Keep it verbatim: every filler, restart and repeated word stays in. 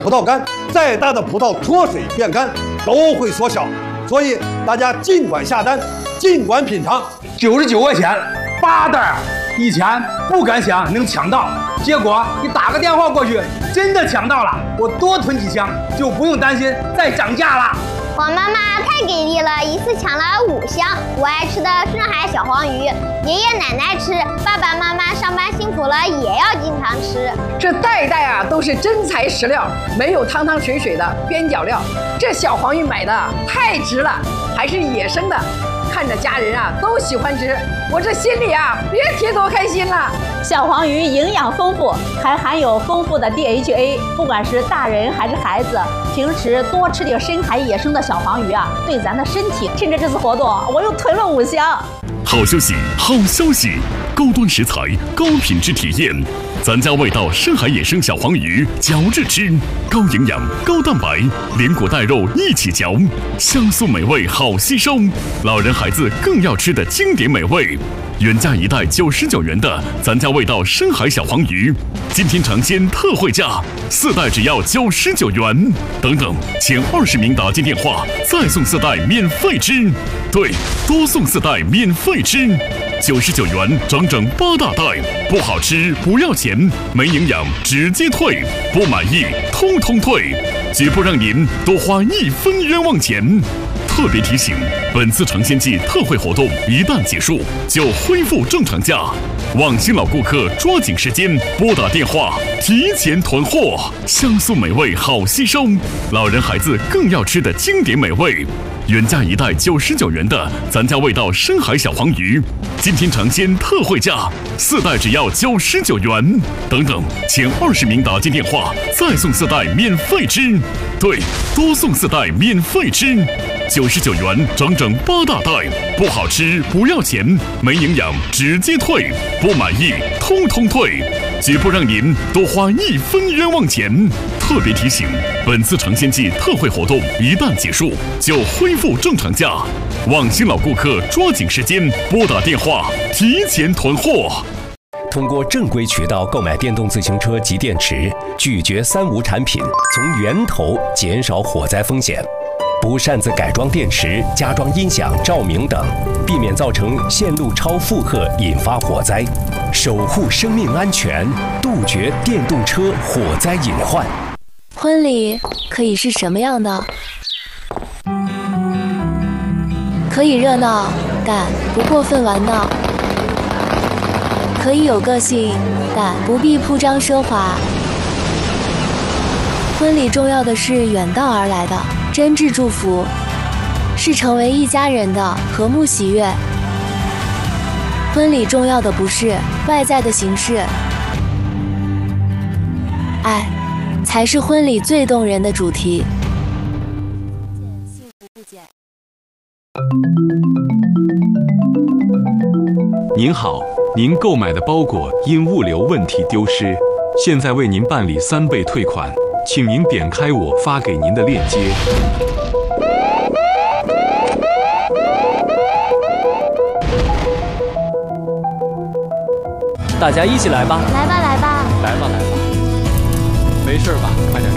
葡萄干，再大的葡萄脱水变干都会缩小，所以大家尽管下单，尽管品尝。 九十九块钱八袋，以前不敢想能抢到，结果你打个电话过去，真的抢到了。我多囤几箱，就不用担心再涨价了。 我妈妈太给力了，一次抢了五箱我爱吃的深海小黄鱼，爷爷奶奶吃，爸爸妈妈上班辛苦了也要经常吃。 这袋袋啊都是真材实料，没有汤汤水水的边角料。这小黄鱼买的太值了，还是野生的，看着家人啊都喜欢吃，我这心里啊别提多开心了。 小黄鱼营养丰富，还含有丰富的 D H A， 不管是大人还是孩子，平时多吃点深海野生的小黄鱼啊，对咱的身体。趁着这次活动，我又囤了五箱。 好消息，好消息！高端食材，高品质体验。咱家味道深海野生小黄鱼，嚼着吃，高营养、高蛋白，连骨带肉一起嚼，香酥美味，好吸收。老人孩子更要吃的经典美味。原价一袋九十九元的咱家味道深海小黄鱼，今天尝鲜特惠价，四袋只要九十九元。等等，前二十名打进电话，再送四袋免费吃。对，多送四袋免费吃。九十九元整整八大袋，不好吃不要钱，没营养直接退，不满意通通退，绝不让您多花一分冤枉钱。特别提醒，本次尝鲜季特惠活动一旦结束，就恢复正常价。望新老顾客抓紧时间拨打电话，提前囤货。香酥美味好吸收，老人孩子更要吃的经典美味。原价一袋九十九元的咱家味道深海小黄鱼，今天尝鲜特惠价，四袋只要九十九元。等等，前二十名打进电话，再送四袋免费吃。对，多送四袋免费吃。九十九元整整八大袋，不好吃不要钱，没营养直接退，不满意通通退，绝不让您多花一分冤枉钱。特别提醒，本次尝鲜季特惠活动一旦结束，就恢复正常价。望新老顾客抓紧时间拨打电话，提前囤货。 通过正规渠道购买电动自行车及电池，拒绝三无产品，从源头减少火灾风险。不擅自改装电池、加装音响、照明等，避免造成线路超负荷引发火灾，守护生命安全，杜绝电动车火灾隐患。 婚礼可以是什么样的？可以热闹，但不过分玩闹；可以有个性，但不必铺张奢华。婚礼重要的是远道而来的真挚祝福，是成为一家人的和睦喜悦。婚礼重要的不是外在的形式，爱才是婚礼最动人的主题。 您好，您购买的包裹因物流问题丢失，现在为您办理三倍退款，请您点开我发给您的链接。 大家一起来吧！ 来吧，来吧， 来吧，来吧！没事吧？快点